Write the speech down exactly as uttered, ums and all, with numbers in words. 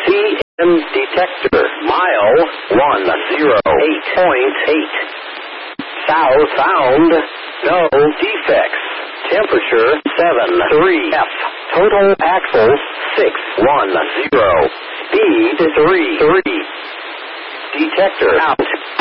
P M detector. Mile one zero eight point eight. South found. No defects. Temperature seven three F. Total axles six one zero. Speed three three. Detector out.